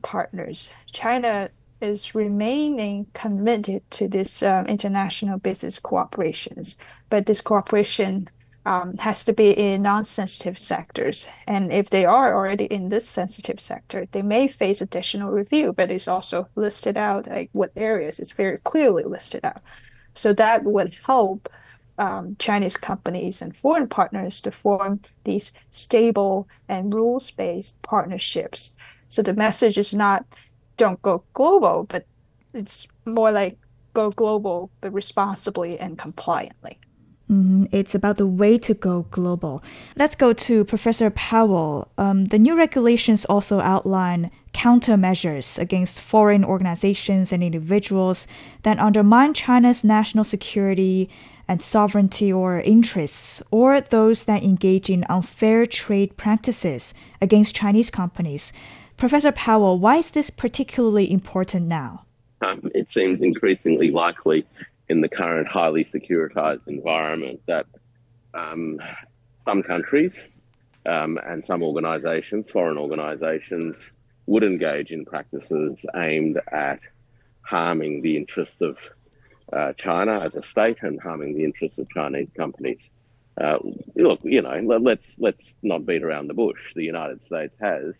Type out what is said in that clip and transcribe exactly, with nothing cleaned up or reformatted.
partners, China is remaining committed to this um, international business cooperations, but this cooperation um, has to be in non-sensitive sectors. And if they are already in this sensitive sector, they may face additional review, but it's also listed out like what areas is very clearly listed out. So that would help um, Chinese companies and foreign partners to form these stable and rules-based partnerships. So the message is not don't go global, but it's more like go global, but responsibly and compliantly. Mhm. It's about the way to go global. Let's go to Professor Powell. Um, the new regulations also outline countermeasures against foreign organizations and individuals that undermine China's national security and sovereignty or interests, or those that engage in unfair trade practices against Chinese companies. Professor Powell, why is this particularly important now? Um, it seems increasingly likely in the current highly securitized environment that um, some countries um, and some organizations, foreign organizations, would engage in practices aimed at harming the interests of uh, China as a state and harming the interests of Chinese companies. Uh, Look, you know, let's let's not beat around the bush. The United States has